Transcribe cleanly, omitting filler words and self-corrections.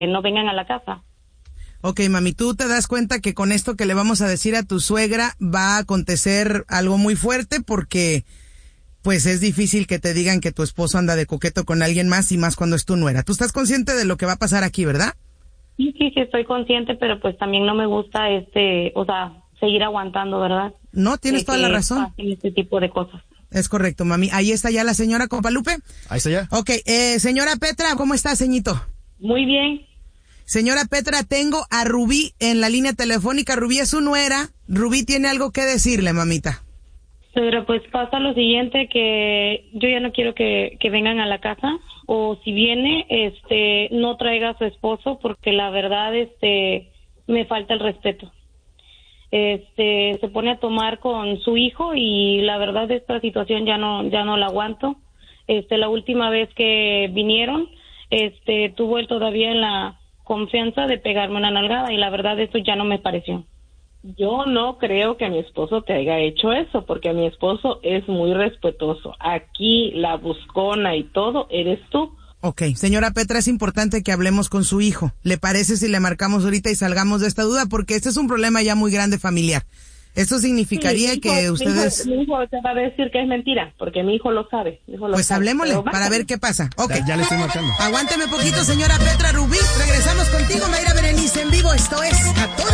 no vengan a la casa. Ok, mami, ¿tú te das cuenta que con esto que le vamos a decir a tu suegra va a acontecer algo muy fuerte? Porque, pues, es difícil que te digan que tu esposo anda de coqueto con alguien más y más cuando es tu nuera. Tú estás consciente de lo que va a pasar aquí, ¿verdad? Sí, estoy consciente, pero pues también no me gusta seguir aguantando, ¿verdad? No, tienes toda la razón. Este tipo de cosas. Es correcto, mami. Ahí está ya la señora Compalupe. Ahí está ya. Ok, señora Petra, ¿cómo está, ceñito? Muy bien. Señora Petra, tengo a Rubí en la línea telefónica. Rubí es su nuera. Rubí tiene algo que decirle, mamita. Pero pues pasa lo siguiente, que yo ya no quiero que vengan a la casa, o si viene, no traiga a su esposo, porque la verdad, me falta el respeto. Se pone a tomar con su hijo y la verdad esta situación ya no la aguanto. La última vez que vinieron, tuvo él todavía en la confianza de pegarme una nalgada y la verdad eso ya no me pareció. Yo no creo que mi esposo te haya hecho eso, porque mi esposo es muy respetuoso. Aquí la buscona y todo eres tú. Ok, señora Petra, es importante que hablemos con su hijo. ¿Le parece si le marcamos ahorita y salgamos de esta duda? Porque este es un problema ya muy grande familiar. Esto significaría que ustedes... Mi hijo te va a decir que es mentira, porque mi hijo lo sabe. Pues hablemosle para ver qué pasa. Ok. Ya le estoy marcando. Aguánteme poquito, señora Petra. Rubí, regresamos contigo, Mayra Berenice en vivo. Esto es A Todo